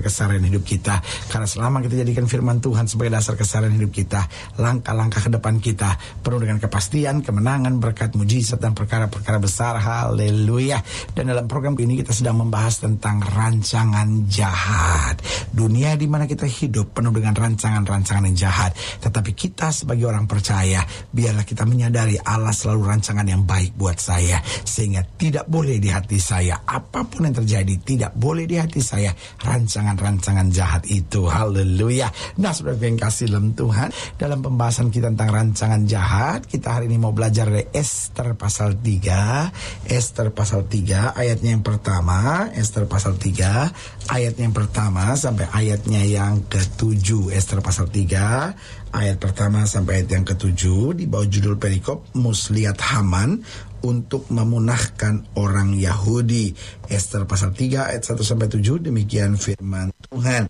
keseharian hidup kita. Karena selama kita jadikan firman Tuhan sebagai dasar keseharian hidup kita, langkah-langkah ke depan kita penuh dengan kepastian, kemenangan, berkat, mujizat, dan perkara-perkara besar. Haleluya. Dan dalam program ini kita sedang membahas tentang rancangan jahat. Dunia di mana kita hidup penuh dengan rancangan-rancangan yang jahat. Tetapi kita sebagai orang percaya, biarlah kita menyadari Allah selalu rancangan yang baik buat saya. Sehingga tidak boleh di hati saya, apapun yang terjadi, tidak boleh di hati saya rancangan jahat itu. Haleluya. Nah, saudara yang kasih dalam Tuhan, dalam pembahasan kita tentang rancangan jahat, kita hari ini mau belajar dari Ester pasal 3. Ester pasal 3 ayatnya yang pertama. Ester pasal 3 ayatnya yang pertama sampai ayatnya yang ke-7. Ester pasal 3 ayat pertama sampai ayat yang ke-7, di bawah judul perikop Muslihat Haman untuk memunahkan orang Yahudi. Ester pasal 3 ayat 1 sampai 7, demikian firman Tuhan.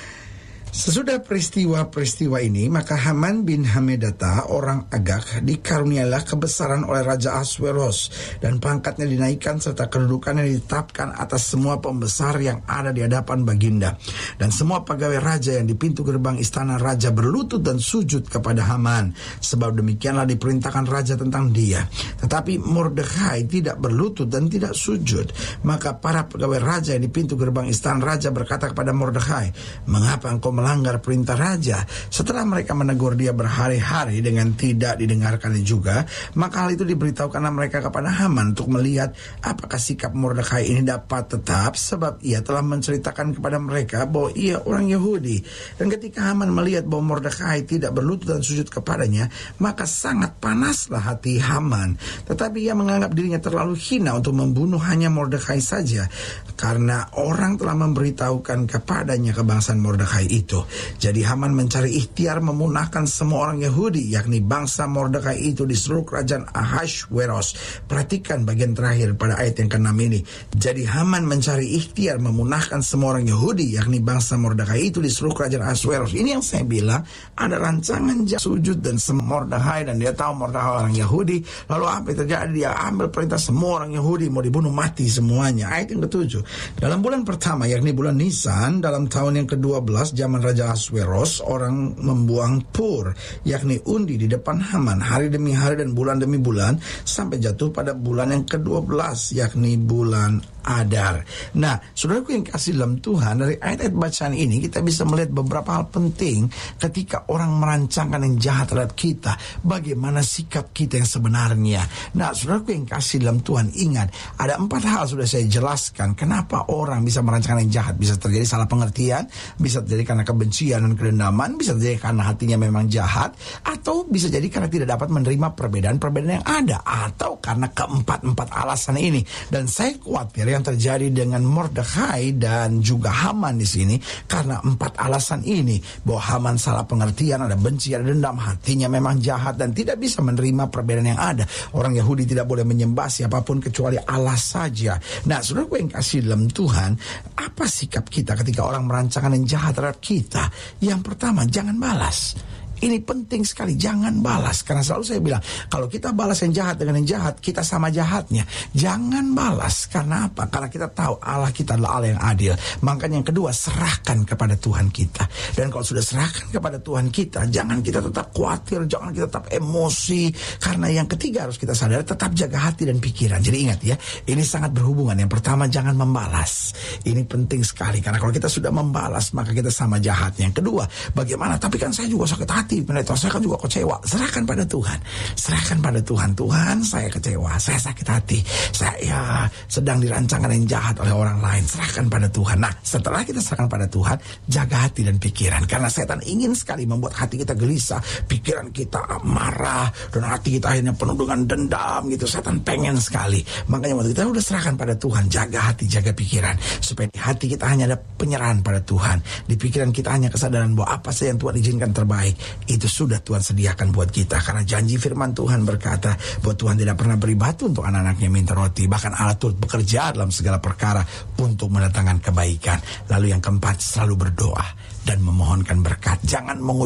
Sesudah peristiwa-peristiwa ini, maka Haman bin Hamedata, orang Agag, dikarunialah kebesaran oleh Raja Ahasweros, dan pangkatnya dinaikkan serta kedudukannya ditetapkan atas semua pembesar yang ada di hadapan baginda. Dan semua pegawai raja yang di pintu gerbang istana raja berlutut dan sujud kepada Haman, sebab demikianlah diperintahkan raja tentang dia. Tetapi Mordekhai tidak berlutut dan tidak sujud. Maka para pegawai raja yang di pintu gerbang istana raja berkata kepada Mordekhai, "Mengapa engkau melanggar perintah raja?" Setelah mereka menegur dia berhari-hari dengan tidak didengarkannya juga, maka hal itu diberitahukanlah mereka kepada Haman untuk melihat apakah sikap Mordekhai ini dapat tetap, sebab ia telah menceritakan kepada mereka bahwa ia orang Yahudi. Dan ketika Haman melihat bahwa Mordekhai tidak berlutut dan sujud kepadanya, maka sangat panaslah hati Haman. Tetapi ia menganggap dirinya terlalu hina untuk membunuh hanya Mordekhai saja, karena orang telah memberitahukan kepadanya kebangsaan Mordekhai itu. Jadi Haman mencari ikhtiar memunahkan semua orang Yahudi, yakni bangsa Mordekhai itu di seluruh kerajaan Ahasweros. Perhatikan bagian terakhir pada ayat yang ke-6 ini. Jadi Haman mencari ikhtiar memunahkan semua orang Yahudi, yakni bangsa Mordekhai itu di seluruh kerajaan Ahasweros. Ini yang saya bilang, ada rancangan sujud dan semua Mordekhai, dan dia tahu Mordekhai orang Yahudi. Lalu apa yang terjadi? Dia ambil perintah semua orang Yahudi mau dibunuh mati semuanya. Ayat yang ke-7. Dalam bulan pertama, yakni bulan Nisan, dalam tahun yang ke-12 zaman Raja Ahasweros, orang membuang pur, yakni undi di depan Haman, hari demi hari dan bulan demi bulan, sampai jatuh pada bulan yang ke-12, yakni bulan Adar. Nah, saudaraku yang kasih dalam Tuhan, dari ayat-ayat bacaan ini kita bisa melihat beberapa hal penting ketika orang merancangkan yang jahat terhadap kita. Bagaimana sikap kita yang sebenarnya. Nah, saudaraku yang kasih dalam Tuhan, ingat, ada 4 hal sudah saya jelaskan kenapa orang bisa merancangkan yang jahat. Bisa terjadi salah pengertian, bisa terjadi karena kebencian dan kedendaman, bisa terjadi karena hatinya memang jahat, atau bisa jadi karena tidak dapat menerima perbedaan-perbedaan yang ada, atau karena keempat-empat alasan ini. Dan saya khawatir yang terjadi dengan Mordekhai dan juga Haman di sini karena 4 alasan ini, bahwa Haman salah pengertian, ada benci, ada dendam, hatinya memang jahat dan tidak bisa menerima perbedaan yang ada. Orang Yahudi tidak boleh menyembah siapapun kecuali Allah saja. Nah, saudaraku yang kasih dalam Tuhan, apa sikap kita ketika orang merancangkan yang jahat terhadap kita? Yang pertama, jangan balas. Ini penting sekali, jangan balas. Karena selalu saya bilang, kalau kita balas yang jahat dengan yang jahat, kita sama jahatnya. Jangan balas. Karena apa? Karena kita tahu Allah kita adalah Allah yang adil. Makanya yang kedua, serahkan kepada Tuhan kita. Dan kalau sudah serahkan kepada Tuhan kita, jangan kita tetap khawatir, jangan kita tetap emosi. Karena yang ketiga harus kita sadar, tetap jaga hati dan pikiran. Jadi ingat ya, ini sangat berhubungan. Yang pertama, jangan membalas. Ini penting sekali. Karena kalau kita sudah membalas, maka kita sama jahatnya. Yang kedua, bagaimana? Tapi kan saya juga sakit hati, pendeta, saya kan juga kecewa. Serahkan pada Tuhan. Serahkan pada Tuhan. Tuhan, saya kecewa, saya sakit hati, saya sedang dirancangkan yang jahat oleh orang lain. Serahkan pada Tuhan. Nah, setelah kita serahkan pada Tuhan, jaga hati dan pikiran. Karena setan ingin sekali membuat hati kita gelisah, pikiran kita marah, dan hati kita akhirnya penuh dengan dendam gitu. Setan pengen sekali. Makanya waktu kita udah serahkan pada Tuhan, jaga hati, jaga pikiran, supaya di hati kita hanya ada penyerahan pada Tuhan. Di pikiran kita hanya kesadaran bahwa apa saja yang Tuhan izinkan terbaik, itu sudah Tuhan sediakan buat kita. Karena janji firman Tuhan berkata bahwa Tuhan tidak pernah beri batu untuk anak-anaknya minta roti. Bahkan Allah turut bekerja dalam segala perkara untuk mendatangkan kebaikan. Lalu yang keempat, selalu berdoa dan memohonkan berkat. Jangan